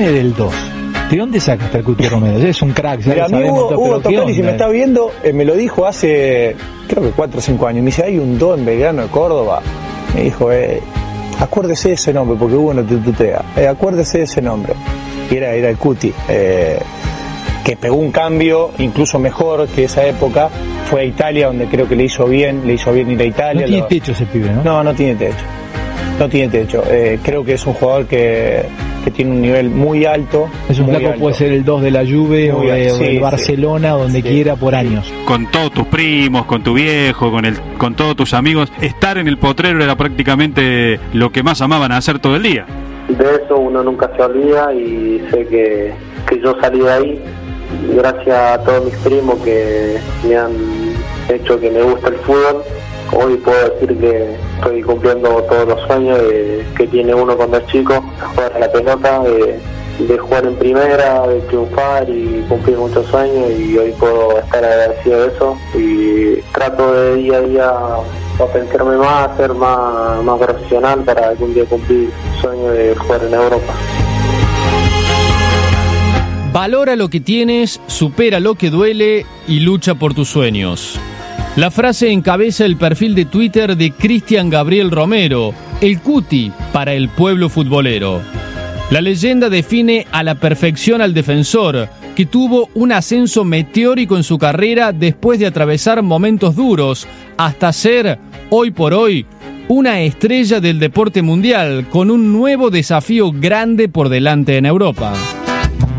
viene del 2. ¿De dónde sacaste el Cuti Romero? Es un crack. Mira, a mí Hugo Tocali, si me está viendo, me lo dijo hace, creo que 4 o 5 años. Me dice, hay un 2 en Belgrano de Córdoba. Me dijo, acuérdese de ese nombre, porque Hugo no te tutea. Acuérdese de ese nombre. Y era el Cuti. Que pegó un cambio incluso mejor que esa época. Fue a Italia, donde creo que le hizo bien ir a Italia. No tiene techo ese pibe, ¿no? No tiene techo. No tiene techo. Creo que es un jugador que tiene un nivel muy alto. Es un flaco, puede ser el 2 de la Juve o del Barcelona, donde quiera, por años. Con todos tus primos, con tu viejo, con todos tus amigos, estar en el potrero era prácticamente lo que más amaban a hacer todo el día. De eso uno nunca se olvida y sé que yo salí de ahí gracias a todos mis primos que me han hecho que me guste el fútbol. Hoy puedo decir que estoy cumpliendo todos los sueños que tiene uno cuando es chico, de jugar a la pelota, de jugar en primera, de triunfar y cumplir muchos sueños, y hoy puedo estar agradecido de eso y trato de día a día potenciarme más, ser más profesional para algún día cumplir el sueño de jugar en Europa. Valora lo que tienes, supera lo que duele y lucha por tus sueños. La frase encabeza el perfil de Twitter de Cristian Gabriel Romero, el Cuti para el pueblo futbolero. La leyenda define a la perfección al defensor, que tuvo un ascenso meteórico en su carrera después de atravesar momentos duros, hasta ser, hoy por hoy, una estrella del deporte mundial, con un nuevo desafío grande por delante en Europa.